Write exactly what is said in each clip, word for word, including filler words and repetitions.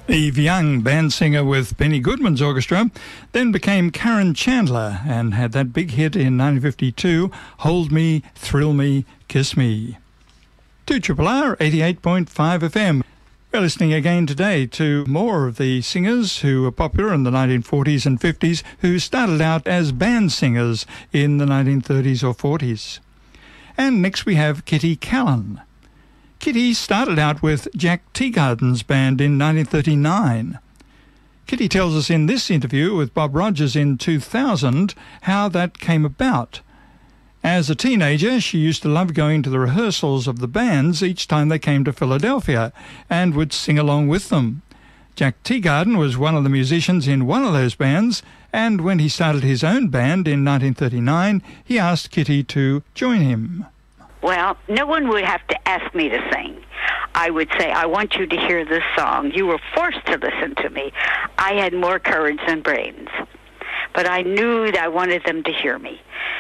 Eve Young, band singer with Benny Goodman's orchestra, then became Karen Chandler and had that big hit in nineteen fifty-two, Hold Me, Thrill Me, Kiss Me. two R R R eighty-eight point five F M. We're listening again today to more of the singers who were popular in the nineteen forties and fifties who started out as band singers in the nineteen thirties or forties. And next we have Kitty Kallen. Kitty started out with Jack Teagarden's band in nineteen thirty-nine. Kitty tells us in this interview with Bob Rogers in two thousand how that came about. As a teenager, she used to love going to the rehearsals of the bands each time they came to Philadelphia and would sing along with them. Jack Teagarden was one of the musicians in one of those bands, and when he started his own band in nineteen thirty-nine, he asked Kitty to join him. Well, no one would have to ask me to sing. I would say, I want you to hear this song. You were forced to listen to me. I had more courage than brains. But I knew that I wanted them to hear me.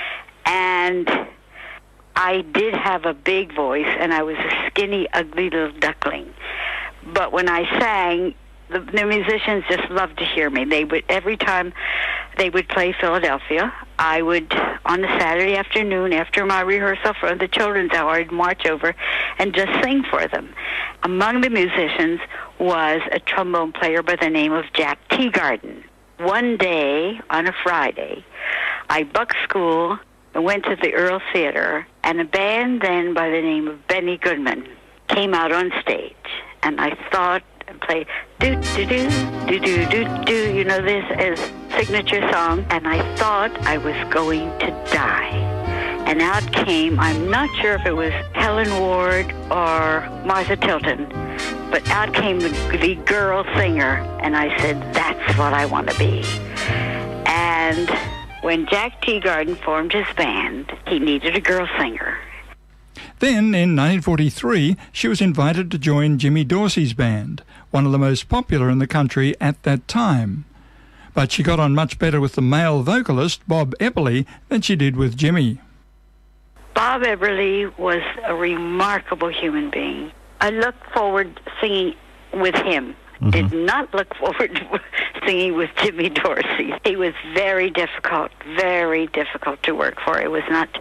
And I did have a big voice, and I was a skinny, ugly little duckling. But when I sang, the, the musicians just loved to hear me. They would, every time they would play Philadelphia, I would, on a Saturday afternoon after my rehearsal for the children's hour, I'd march over and just sing for them. Among the musicians was a trombone player by the name of Jack Teagarden. One day, on a Friday, I bucked school and went to the Earl Theater, and a band then by the name of Benny Goodman came out on stage, and I thought and play do do do do do do do you know this as signature song, and I thought I was going to die. And out came, I'm not sure if it was Helen Ward or Martha Tilton, but out came the, the girl singer, and I said, that's what I want to be. And when Jack Teagarden formed his band, he needed a girl singer. Then, in nineteen forty-three, she was invited to join Jimmy Dorsey's band, one of the most popular in the country at that time. But she got on much better with the male vocalist, Bob Epperly, than she did with Jimmy. Bob Epperly was a remarkable human being. I looked forward to singing with him. Mm-hmm. Did not look forward to singing with Jimmy Dorsey. He was very difficult, very difficult to work for. It was not...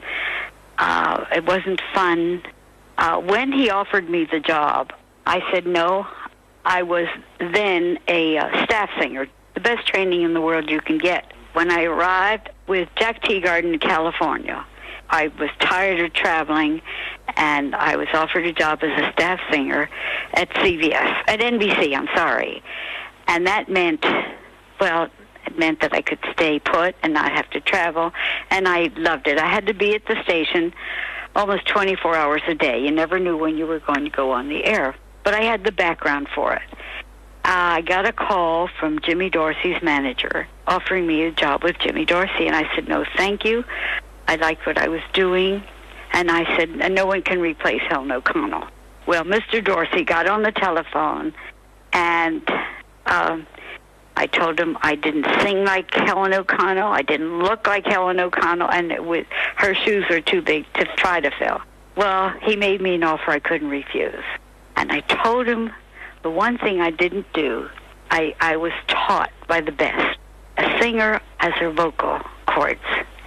Uh, it wasn't fun. Uh, when he offered me the job, I said no. I was then a uh, staff singer, the best training in the world you can get. When I arrived with Jack Teagarden in California, I was tired of traveling, and I was offered a job as a staff singer at C B S, at N B C, I'm sorry. And that meant, well... It meant that I could stay put and not have to travel, and I loved it. I had to be at the station almost twenty-four hours a day. You never knew when you were going to go on the air, but I had the background for it. Uh, I got a call from Jimmy Dorsey's manager offering me a job with Jimmy Dorsey, and I said, no, thank you. I liked what I was doing, and I said, no one can replace Helen O'Connell. Well, Mister Dorsey got on the telephone, and... Um, I told him I didn't sing like Helen O'Connell, I didn't look like Helen O'Connell, and it was, her shoes are too big to try to fill. Well, he made me an offer I couldn't refuse. And I told him the one thing I didn't do, I, I was taught by the best. A singer has her vocal cords.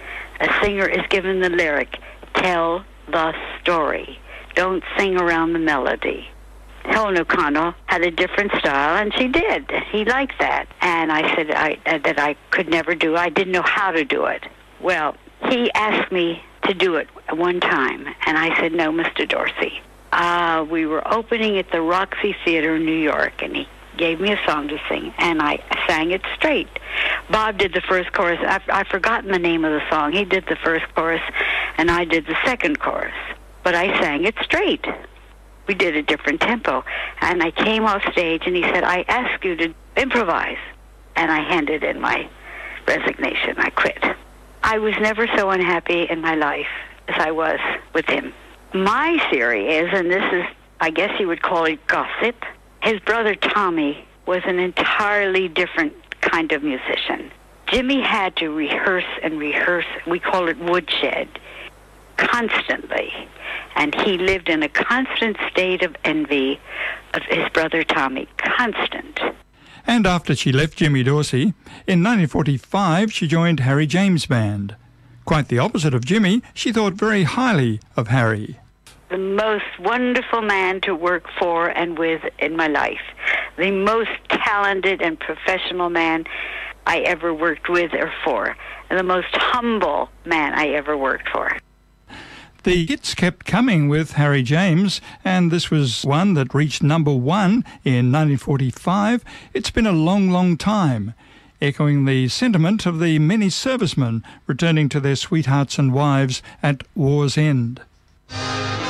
A singer is given the lyric, tell the story. Don't sing around the melody. Helen O'Connell had a different style, and she did. He liked that. And I said I, uh, that I could never do. I didn't know how to do it. Well, he asked me to do it one time, and I said, no, Mister Dorsey. Uh, we were opening at the Roxy Theater in New York, and he gave me a song to sing, and I sang it straight. Bob did the first chorus. I've, I've forgotten the name of the song. He did the first chorus, and I did the second chorus. But I sang it straight. We did a different tempo. And I came off stage, and he said, I ask you to improvise. And I handed in my resignation. I quit. I was never so unhappy in my life as I was with him. My theory is, and this is, I guess you would call it gossip, his brother Tommy was an entirely different kind of musician. Jimmy had to rehearse and rehearse, we call it woodshed, constantly. And he lived in a constant state of envy of his brother Tommy, constant. And after she left Jimmy Dorsey, in nineteen forty-five she joined Harry James Band. Quite the opposite of Jimmy, she thought very highly of Harry. The most wonderful man to work for and with in my life. The most talented and professional man I ever worked with or for. And the most humble man I ever worked for. The hits kept coming with Harry James, and this was one that reached number one in nineteen forty-five. It's been a long, long time, echoing the sentiment of the many servicemen returning to their sweethearts and wives at war's end.